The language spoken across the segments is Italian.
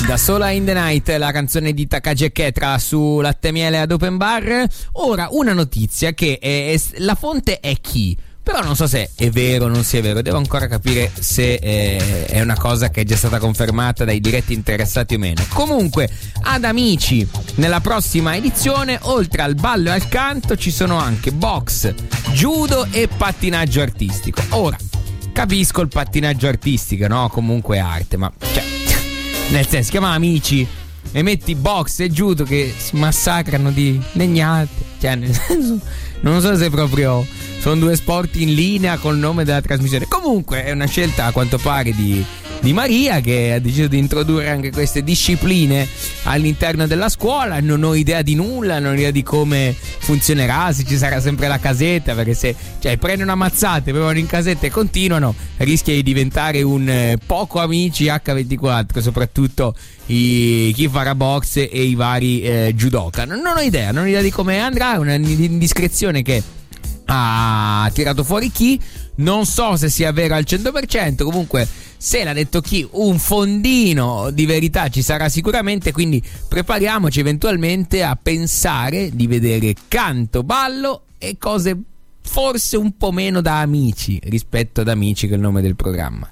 Da Sola in the Night, la canzone di Takagi e Ketra su Latte Miele ad Open Bar. Ora una notizia che la fonte è chi? Però non so se è vero o non sia vero, devo ancora capire se è una cosa che è già stata confermata dai diretti interessati o meno. Comunque, ad Amici, nella prossima edizione, oltre al ballo e al canto, ci sono anche box, judo e pattinaggio artistico. Ora, capisco il pattinaggio artistico, no? Comunque è arte, ma cioè, nel senso, si chiama Amici e metti box e judo che si massacrano di legnate, cioè nel senso, non so se proprio sono due sport in linea col nome della trasmissione. Comunque è una scelta a quanto pare di Maria, che ha deciso di introdurre anche queste discipline all'interno della scuola. Non ho idea di nulla, non ho idea di come funzionerà, se ci sarà sempre la casetta, perché se prendono ammazzate, provano in casetta e continuano, rischia di diventare un poco Amici H24, soprattutto chi farà box e i vari judoka. Non ho idea di come andrà, una indiscrezione che ha tirato fuori chi, non so se sia vero al 100%, comunque se l'ha detto chi, un fondino di verità ci sarà sicuramente, quindi prepariamoci eventualmente a pensare di vedere canto, ballo e cose forse un po' meno da Amici rispetto ad Amici, che è il nome del programma.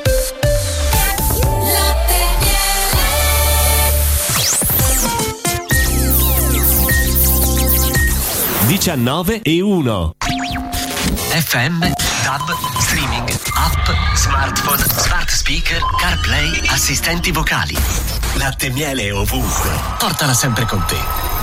19:1 FM, DAB, streaming, app, smartphone, smart speaker, CarPlay, assistenti vocali. Latte Miele ovunque. Portala sempre con te.